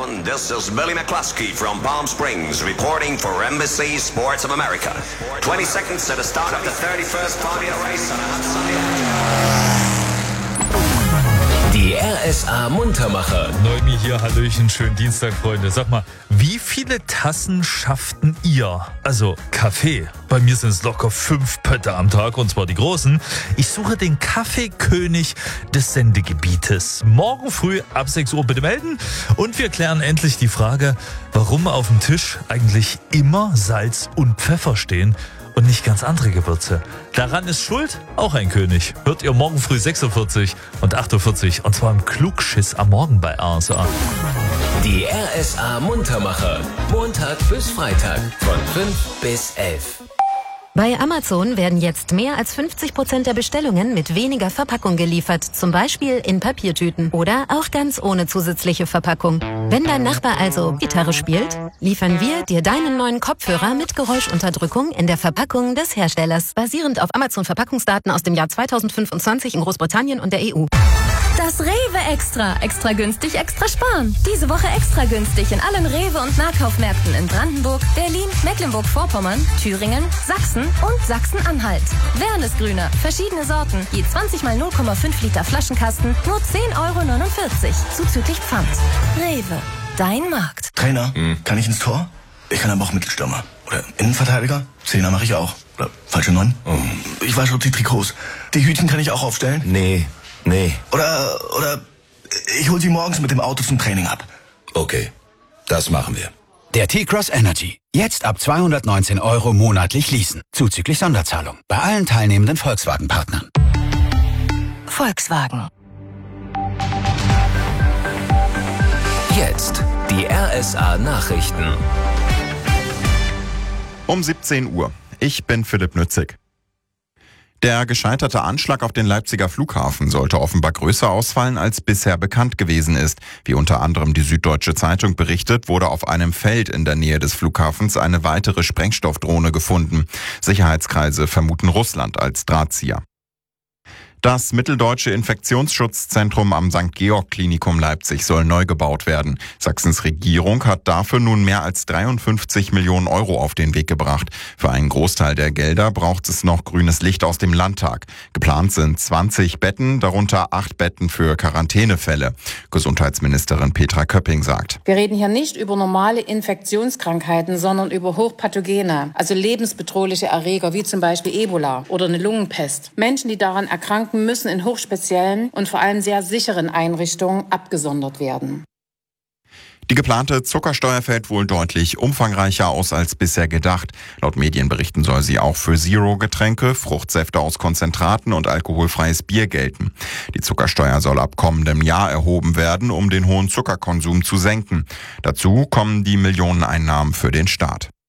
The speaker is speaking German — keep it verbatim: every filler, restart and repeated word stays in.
gentlemen, this is Billy McCluskey from Palm Springs reporting for N B C Sports of America. twenty seconds to the start of the thirty-first Formula Race on a hot Sunday afternoon. Die R S A Muntermacher. Neumi hier, hallöchen, schönen Dienstag, Freunde. Sag mal, wie viele Tassen schafften ihr? Also Kaffee. Bei mir sind es locker fünf Pötte am Tag, und zwar die großen. Ich suche den Kaffeekönig des Sendegebietes. Morgen früh ab sechs Uhr bitte melden. Und wir klären endlich die Frage, warum auf dem Tisch eigentlich immer Salz und Pfeffer stehen und nicht ganz andere Gewürze. Daran ist schuld auch ein König. Hört ihr morgen früh sechs Uhr vierzig und acht Uhr vierzig, und zwar im Klugschiss am Morgen bei R S A. Die R S A Muntermacher. Montag bis Freitag von fünf bis elf. Bei Amazon werden jetzt mehr als fünfzig Prozent der Bestellungen mit weniger Verpackung geliefert, zum Beispiel in Papiertüten oder auch ganz ohne zusätzliche Verpackung. Wenn dein Nachbar also Gitarre spielt, liefern wir dir deinen neuen Kopfhörer mit Geräuschunterdrückung in der Verpackung des Herstellers, basierend auf Amazon-Verpackungsdaten aus dem Jahr zweitausendfünfundzwanzig in Großbritannien und der E U. Das Rewe Extra. Extra günstig, extra sparen. Diese Woche extra günstig in allen Rewe- und Nahkaufmärkten in Brandenburg, Berlin, Mecklenburg-Vorpommern, Thüringen, Sachsen und Sachsen-Anhalt. Wernesgrüner, verschiedene Sorten, je zwanzig mal null Komma fünf Liter Flaschenkasten, nur zehn Euro neunundvierzig, zuzüglich Pfand. Rewe, dein Markt. Trainer, hm. kann ich ins Tor? Ich kann aber auch Mittelstürmer. Oder Innenverteidiger? Zehner mache ich auch. Oder falsche Neun? Oh. Ich wasche die Trikots. Die Hütchen kann ich auch aufstellen? Nee. Nee. Oder, oder ich hol sie morgens mit dem Auto zum Training ab. Okay, das machen wir. Der T-Cross Energy. Jetzt ab zweihundertneunzehn Euro monatlich leasen. Zuzüglich Sonderzahlung. Bei allen teilnehmenden Volkswagen-Partnern. Volkswagen. Jetzt die R S A Nachrichten. Um siebzehn Uhr. Ich bin Philipp Nützig. Der gescheiterte Anschlag auf den Leipziger Flughafen sollte offenbar größer ausfallen, als bisher bekannt gewesen ist. Wie unter anderem die Süddeutsche Zeitung berichtet, wurde auf einem Feld in der Nähe des Flughafens eine weitere Sprengstoffdrohne gefunden. Sicherheitskreise vermuten Russland als Drahtzieher. Das Mitteldeutsche Infektionsschutzzentrum am Sankt Georg Klinikum Leipzig soll neu gebaut werden. Sachsens Regierung hat dafür nun mehr als dreiundfünfzig Millionen Euro auf den Weg gebracht. Für einen Großteil der Gelder braucht es noch grünes Licht aus dem Landtag. Geplant sind zwanzig Betten, darunter acht Betten für Quarantänefälle. Gesundheitsministerin Petra Köpping sagt: Wir reden hier nicht über normale Infektionskrankheiten, sondern über hochpathogene, also lebensbedrohliche Erreger, wie zum Beispiel Ebola oder eine Lungenpest. Menschen, die daran erkranken, müssen in hochspeziellen und vor allem sehr sicheren Einrichtungen abgesondert werden. Die geplante Zuckersteuer fällt wohl deutlich umfangreicher aus als bisher gedacht. Laut Medienberichten soll sie auch für Zero-Getränke, Fruchtsäfte aus Konzentraten und alkoholfreies Bier gelten. Die Zuckersteuer soll ab kommendem Jahr erhoben werden, um den hohen Zuckerkonsum zu senken. Dazu kommen die Millioneneinnahmen für den Staat.